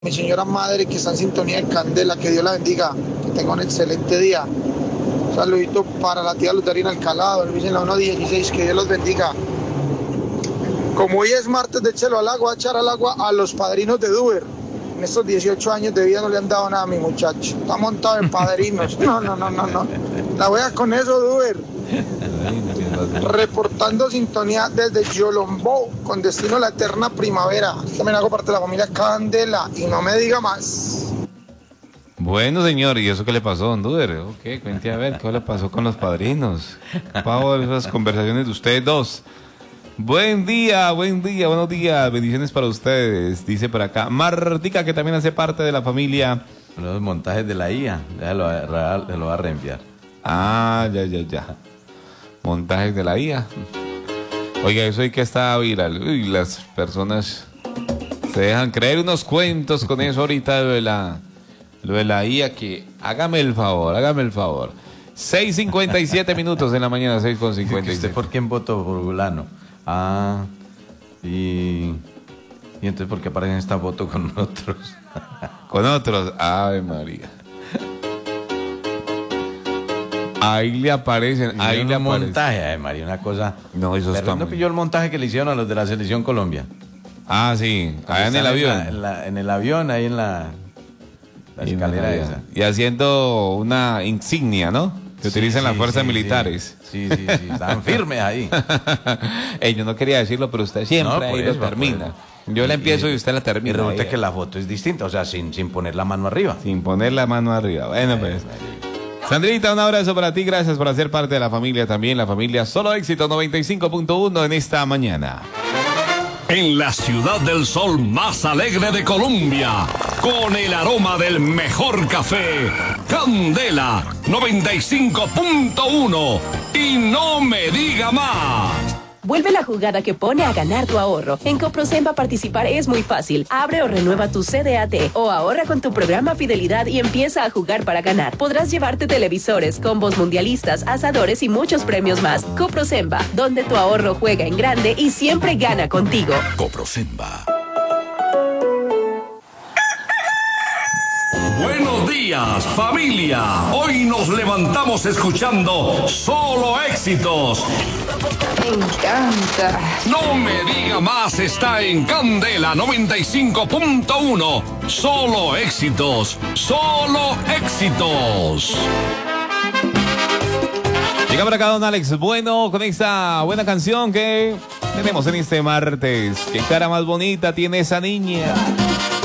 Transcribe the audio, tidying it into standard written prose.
mi señora madre que está en sintonía de Candela, que Dios la bendiga, que tenga un excelente día. Un saludito para la tía Lutarina Alcalá, en la 116, que Dios los bendiga. Como hoy es martes de Chelo al agua, a echar al agua a los padrinos de Duber. En estos 18 años de vida no le han dado nada a mi muchacho. Está montado en padrinos. No. La wea con eso, Duber. Reportando sintonía desde Yolombó, con destino a la eterna primavera. También hago parte de la familia Candela y no me diga más. Bueno, señor, ¿y eso qué le pasó, don Duder? Ok, cuente a ver, ¿qué le pasó con los padrinos? Pavo, esas conversaciones de ustedes dos. Buen día, buenos días, bendiciones para ustedes, dice por acá. Martica, que también hace parte de la familia. Los montajes de la IA, ya lo va a reenviar. Ah, ya. Montajes de la IA. Oiga, eso hay que estar viral. Uy, las personas se dejan creer unos cuentos con eso ahorita, lo de la IA, que hágame el favor. 6:57 minutos en la mañana, 6:57. ¿Usted por quién votó? Por fulano. Ah, y entonces ¿por qué aparecen esta foto con otros? Con otros, Ave María. Ahí le aparecen, montaje, Ave María, una cosa. No, eso está ¿No pilló el montaje que le hicieron a los de la Selección Colombia? Ah, sí, allá en el avión. En el avión, ahí en la escalera esa. Y haciendo una insignia, ¿no? Que utilizan las fuerzas militares. Sí, estaban firmes ahí. Yo no quería decirlo, pero usted siempre ahí lo termina. Yo la empiezo y usted la termina. Y resulta que la foto es distinta, o sea, sin poner la mano arriba. Sin poner la mano arriba. Bueno, pues. Sandrita, un abrazo para ti, gracias por hacer parte de la familia también, la familia Solo Éxito 95.1 en esta mañana. En la ciudad del sol más alegre de Colombia, con el aroma del mejor café, Candela 95.1 y no me diga más. Vuelve la jugada que pone a ganar tu ahorro. En Coprosemba participar es muy fácil. Abre o renueva tu CDAT o ahorra con tu programa Fidelidad y empieza a jugar para ganar. Podrás llevarte televisores, combos mundialistas, asadores y muchos premios más. Coprosemba, donde tu ahorro juega en grande y siempre gana contigo. Coprosemba. Buenos días, familia. Hoy nos levantamos escuchando Solo Éxitos. Me encanta. No me diga más, está en Candela 95.1. Solo éxitos. Llega por acá don Alex Bueno con esta buena canción que tenemos en este martes. Qué cara más bonita tiene esa niña.